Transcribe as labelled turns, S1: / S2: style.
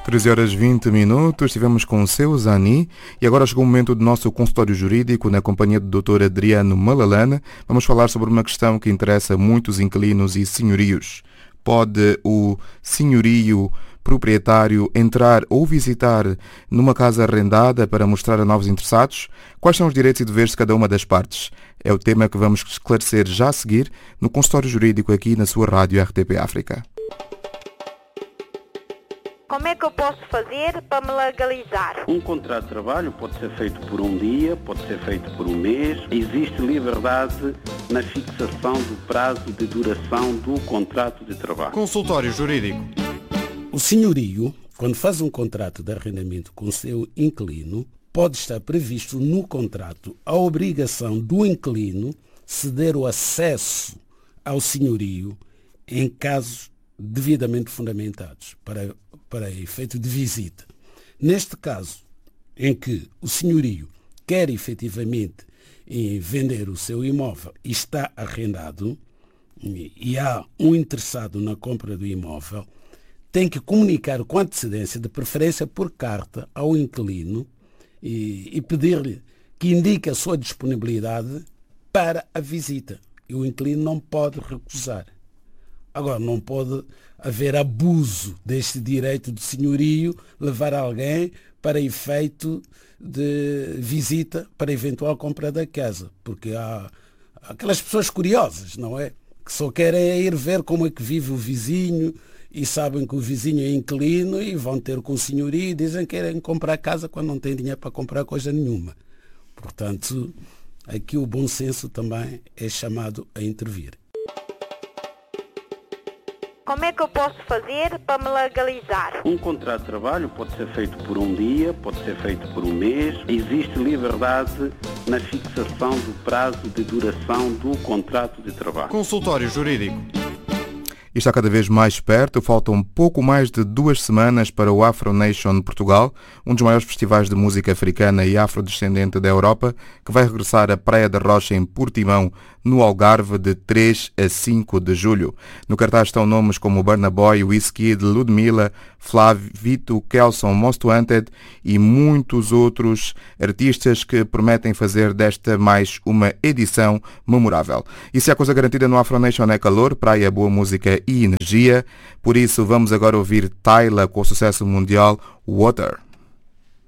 S1: 13 horas 20 minutos, estivemos com o seu Zani e agora chegou o momento do nosso consultório jurídico na companhia do Dr. Adriano Malalane. Vamos falar sobre uma questão que interessa muitos inquilinos e senhorios. Pode o senhorio proprietário entrar ou visitar numa casa arrendada para mostrar a novos interessados? Quais são os direitos e deveres de cada uma das partes? É o tema que vamos esclarecer já a seguir no consultório jurídico aqui na sua rádio RTP África.
S2: Como é que eu posso fazer para me legalizar?
S3: Um contrato de trabalho pode ser feito por um dia, pode ser feito por um mês. Existe liberdade na fixação do prazo de duração do contrato de trabalho.
S1: Consultório jurídico.
S4: O senhorio, quando faz um contrato de arrendamento com o seu inquilino, pode estar previsto no contrato a obrigação do inquilino ceder o acesso ao senhorio em casos devidamente fundamentados para efeito de visita. Neste caso, em que o senhorio quer efetivamente vender o seu imóvel e está arrendado e há um interessado na compra do imóvel, tem que comunicar com antecedência, de preferência por carta, ao inquilino e pedir-lhe que indique a sua disponibilidade para a visita. E o inquilino não pode recusar. Agora, não pode haver abuso deste direito de senhorio, levar alguém para efeito de visita, para eventual compra da casa. Porque há aquelas pessoas curiosas, não é? Que só querem ir ver como é que vive o vizinho e sabem que o vizinho é inquilino e vão ter com o senhorio e dizem que querem comprar casa quando não têm dinheiro para comprar coisa nenhuma. Portanto, aqui o bom senso também é chamado a intervir.
S2: Como é que eu posso fazer para me legalizar?
S3: Um contrato de trabalho pode ser feito por um dia, pode ser feito por um mês. Existe liberdade na fixação do prazo de duração do contrato de trabalho.
S1: Consultório jurídico. E está cada vez mais perto, faltam pouco mais de 2 semanas para o Afro Nation Portugal, um dos maiores festivais de música africana e afrodescendente da Europa, que vai regressar à Praia da Rocha em Portimão, no Algarve, de 3 a 5 de julho. No cartaz estão nomes como Burna Boy, Wizkid, Ludmilla, Flávio, Vito, Kelson, Most Wanted e muitos outros artistas que prometem fazer desta mais uma edição memorável. E se há coisa garantida no Afro Nation é calor, praia, boa música e energia. Por isso vamos agora ouvir Tyla com o sucesso mundial Water.